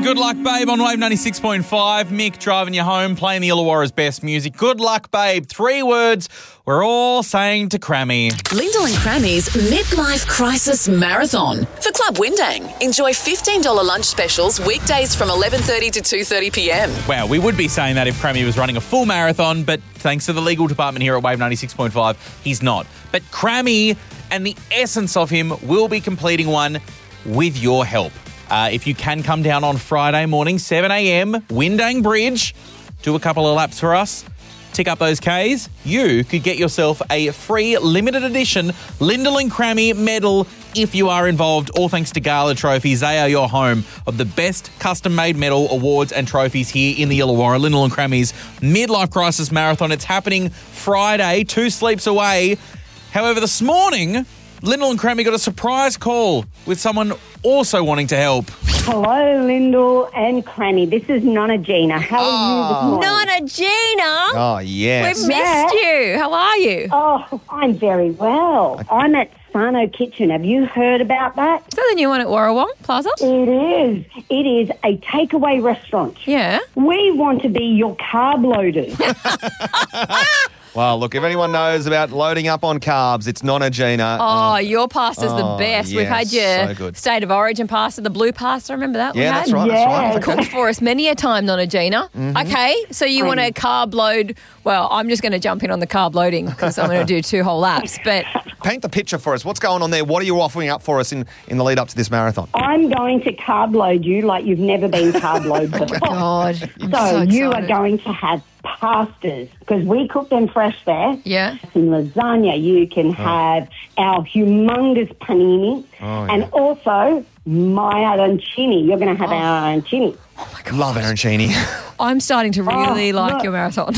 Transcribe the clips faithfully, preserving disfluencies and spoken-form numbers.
Good Luck Babe on Wave ninety-six point five. Mick driving you home, playing the Illawarra's best music. Good luck, babe. Three words we're all saying to Crammy. Lyndall and Crammy's Midlife Crisis Marathon. For Club Windang, enjoy fifteen dollars lunch specials weekdays from eleven thirty to two thirty p m. Wow, we would be saying that if Crammy was running a full marathon, but thanks to the legal department here at Wave ninety-six point five, he's not. But Crammy and the essence of him will be completing one with your help. Uh, if you can come down on Friday morning, seven a m, Windang Bridge, do a couple of laps for us, tick up those Ks, you could get yourself a free limited edition Lyndall and Crammy medal if you are involved, all thanks to Gala Trophies. They are your home of the best custom-made medal awards and trophies here in the Illawarra. Lyndall and Crammy's Midlife Crisis Marathon. It's happening Friday, two sleeps away. However, this morning, Lyndall and Crammy got a surprise call with someone also wanting to help. Hello, Lyndall and Crammy. This is Nonna Gina. How are you this morning? Nonna Gina! Oh, yes. We've missed you. How are you? Oh, I'm very well. I'm at Sano Kitchen. Have you heard about that? Is that the new one at Warrawong Plaza? It is. It is a takeaway restaurant. Yeah. We want to be your carb loaders. Well, look, if anyone knows about loading up on carbs, it's Nonna Gina. Oh, your pasta's the oh, best. We've had yes, your so good. State of Origin pasta, the blue pasta. Remember that? Yeah, we that's had? right. Yeah. That's right. Cooked for us many a time, Nonna Gina. Mm-hmm. Okay, so you want to carb load. Well, I'm just going to jump in on the carb loading because I'm going to do two whole laps. But Paint the picture for us. What's going on there? What are you offering up for us in, in the lead up to this marathon? I'm going to carb load you like you've never been carb loaded before. God, I'm So, so you are excited. going to have pastas because we cook them fresh there. Yeah. In lasagna, you can have our humongous panini Oh, and yeah. also my arancini. You're going to have our arancini. Love arancini. I'm starting to really Oh, like look. your marathon.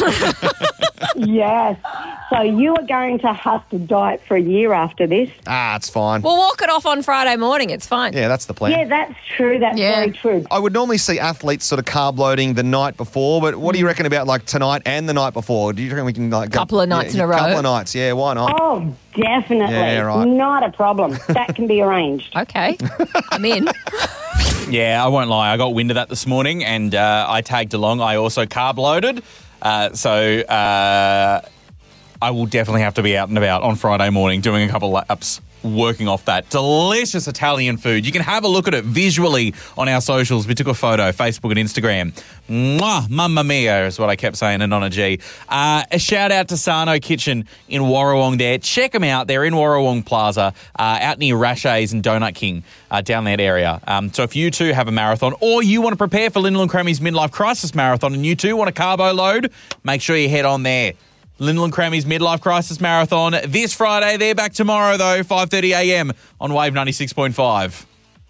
Yes. So you are going to have to diet for a year after this. ah, it's fine. We'll walk it off on Friday morning. It's fine. Yeah, that's the plan. Yeah, that's true. That's Yeah. very true. I would normally see athletes sort of carb loading the night before, but what do you reckon about like tonight and the night before? Do you reckon we can like go- Couple of nights yeah, in a row. Couple of nights, yeah. Why not? Oh, definitely. Yeah, right. Not a problem. That can be arranged. Okay, I'm in. Yeah, I won't lie. I got wind of that this morning and uh, I tagged along. I also carb loaded. Uh, so uh, I will definitely have to be out and about on Friday morning doing a couple laps, working off that delicious Italian food. You can have a look at it visually on our socials. We took a photo, Facebook and Instagram. Mwah, mamma mia is what I kept saying in Nonna G. Uh, a shout out to Sano Kitchen in Warrawong there. Check them out. They're in Warrawong Plaza, uh, out near Rashay's and Donut King, uh, down that area. Um, so if you too have a marathon or you want to prepare for Lyndall and Crammy's Midlife Crisis Marathon and you too want a carbo load, make sure you head on there. Lyndall and Crammy's Midlife Crisis Marathon this Friday. They're back tomorrow, though, five thirty a m on Wave ninety-six point five.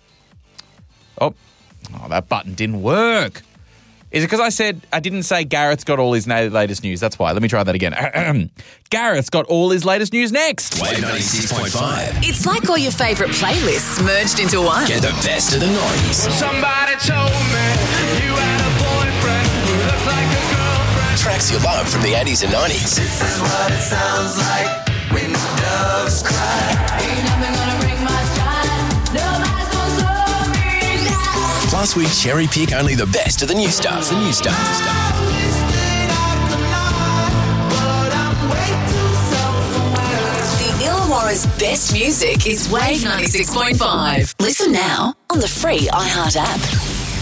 Oh, oh, that button didn't work. Is it because I said I didn't say Gareth's got all his na- latest news? That's why. Let me try that again. Gareth's got all his latest news next. Wave ninety-six point five. It's like all your favourite playlists merged into one. Get the best of the nineties. Somebody told me you had a boyfriend who looked like a girlfriend. Tracks you love from the eighties and nineties. This is what it sounds like when doves cry. Ain't nothing gonna break my stride. Nobody's gonna slow me down. Plus, we cherry pick only the best of the new stuff. The new stuff. I'm listening out the night, but I'm way too self-aware. The Illawarra's best music is Wave ninety-six point five. Listen now on the free iHeart app.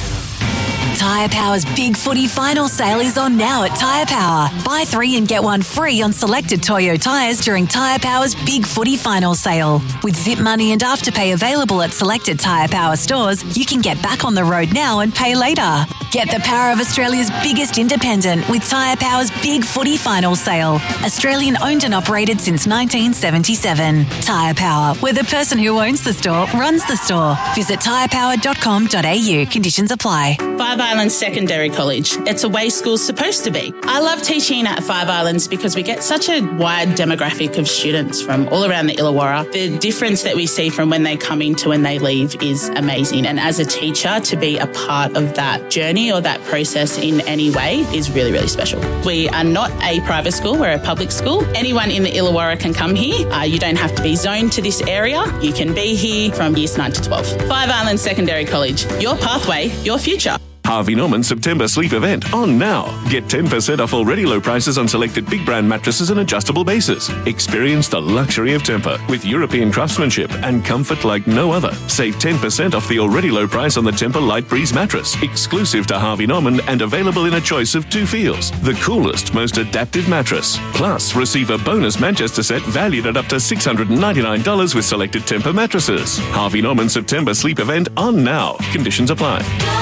Tyre Power's Big Footy Final Sale is on now at Tyre Power. Buy three and get one free on selected Toyo tyres during Tyre Power's Big Footy Final Sale. With Zip Money and Afterpay available at selected Tyre Power stores, you can get back on the road now and pay later. Get the power of Australia's biggest independent with Tyre Power's Big Footy Final Sale. Australian owned and operated since nineteen seventy-seven. Tyre Power, where the person who owns the store runs the store. Visit tyre power dot com dot a u. Conditions apply. Five Islands Secondary College. It's a way school's supposed to be. I love teaching at Five Islands because we get such a wide demographic of students from all around the Illawarra. The difference that we see from when they come in to when they leave is amazing. And as a teacher, to be a part of that journey journey or that process in any way is really, really special. We are not a private school, we're a public school. Anyone in the Illawarra can come here. Uh, you don't have to be zoned to this area. You can be here from years nine to twelve. Five Islands Secondary College, your pathway, your future. Harvey Norman September sleep event on now. Get ten percent off already low prices on selected big brand mattresses and adjustable bases. Experience the luxury of Tempur with European craftsmanship and comfort like no other. Save ten percent off the already low price on the Tempur Light Breeze mattress, exclusive to Harvey Norman and available in a choice of two feels. The coolest, most adaptive mattress. Plus, receive a bonus Manchester set valued at up to six hundred ninety-nine dollars with selected Tempur mattresses. Harvey Norman September sleep event on now. Conditions apply.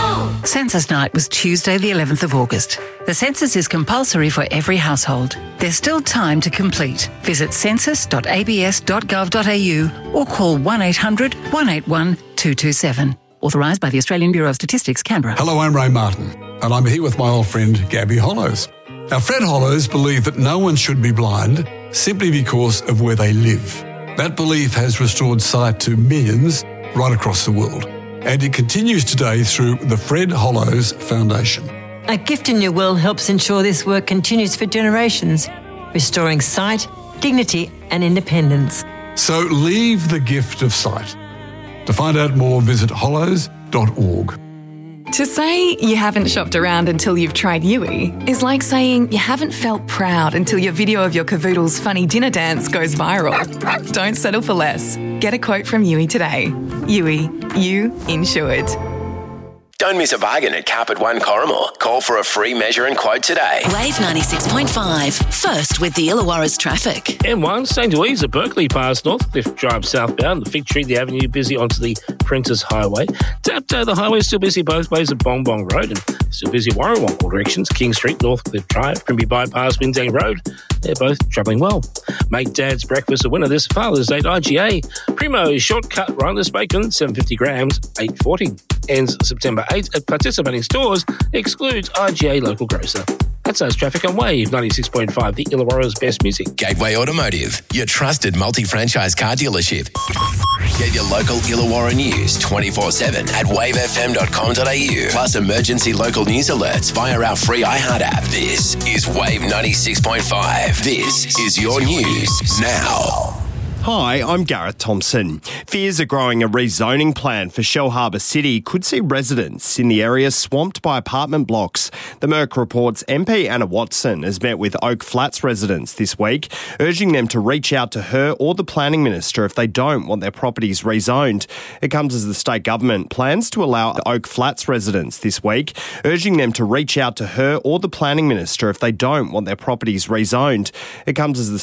Census night was Tuesday, the eleventh of August. The census is compulsory for every household. There's still time to complete. Visit census dot a b s dot gov dot a u or call one eight hundred, one eight one, two two seven. Authorised by the Australian Bureau of Statistics, Canberra. Hello, I'm Ray Martin, and I'm here with my old friend Gabby Hollows. Now, Fred Hollows believed that no one should be blind simply because of where they live. That belief has restored sight to millions right across the world. And it continues today through the Fred Hollows Foundation. A Gift in Your Will helps ensure this work continues for generations, restoring sight, dignity and independence. So leave the gift of sight. To find out more, visit hollows dot org. To say you haven't shopped around until you've tried Yui is like saying you haven't felt proud until your video of your cavoodle's funny dinner dance goes viral. Don't settle for less. Get a quote from Yui today. Yui, you insured. Don't miss a bargain at Carpet One Corrimal. Call for a free measure and quote today. Wave ninety-six point five. First with the Illawarra's traffic. M one, Saint Louise at Berkeley past Northcliffe Drive southbound. The Fig Tree, the avenue busy onto the Prentice Highway. Tapto, the highway is still busy both ways at Bong Bong Road and still busy at Warrawong all directions. King Street, Northcliffe Drive, Primby Bypass, Windang Road. They're both travelling well. Make Dad's breakfast a winner this Father's Day at I G A. Primo Shortcut Rineless Bacon, seven hundred fifty grams, eight forty. Ends September eighth at participating stores. Excludes I G A local grocer. That's us traffic on Wave ninety-six point five, the Illawarra's best music. Gateway Automotive, your trusted multi-franchise car dealership. Get your local Illawarra news twenty-four seven at wave f m dot com dot a u. Plus emergency local news alerts via our free iHeart app. This is Wave ninety-six point five. This is your news now. Hi, I'm Gareth Thompson. Fears are growing a rezoning plan for Shellharbour City could see residents in the area swamped by apartment blocks. The Merc reports M P Anna Watson has met with Oak Flats residents this week, urging them to reach out to her or the planning minister if they don't want their properties rezoned. It comes as the state government plans to allow the Oak Flats residents this week, urging them to reach out to her or the planning minister if they don't want their properties rezoned. It comes as the